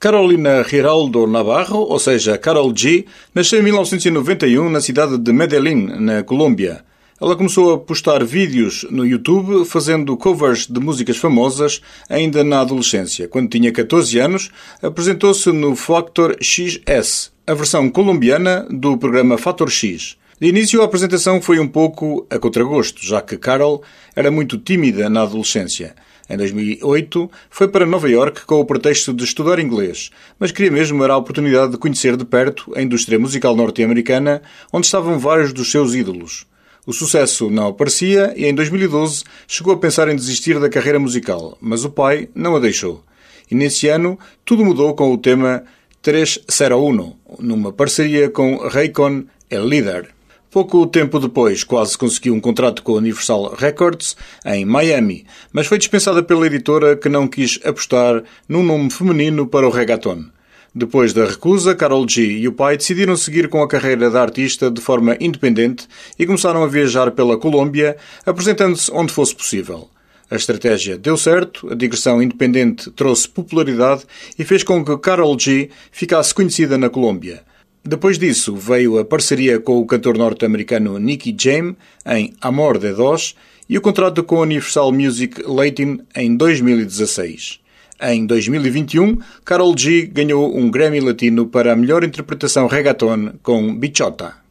Carolina Giraldo Navarro, ou seja, Karol G, nasceu em 1991 na cidade de Medellín, na Colômbia. Ela começou a postar vídeos no YouTube fazendo covers de músicas famosas ainda na adolescência. Quando tinha 14 anos, apresentou-se no Factor XS, a versão colombiana do programa Fator X. De início, a apresentação foi um pouco a contragosto, já que Karol era muito tímida na adolescência. Em 2008, foi para Nova Iorque com o pretexto de estudar inglês, mas queria mesmo era a oportunidade de conhecer de perto a indústria musical norte-americana, onde estavam vários dos seus ídolos. O sucesso não aparecia e em 2012 chegou a pensar em desistir da carreira musical, mas o pai não a deixou. E nesse ano, tudo mudou com o tema 301, numa parceria com Raycon El Líder. Pouco tempo depois, quase conseguiu um contrato com a Universal Records, em Miami, mas foi dispensada pela editora que não quis apostar num nome feminino para o reggaeton. Depois da recusa, Karol G e o pai decidiram seguir com a carreira da artista de forma independente e começaram a viajar pela Colômbia, apresentando-se onde fosse possível. A estratégia deu certo, a digressão independente trouxe popularidade e fez com que Karol G ficasse conhecida na Colômbia. Depois disso, veio a parceria com o cantor norte-americano Nicky Jam em Amor de Dos e o contrato com a Universal Music Latin em 2016. Em 2021, Karol G ganhou um Grammy Latino para a melhor interpretação reggaeton com Bichota.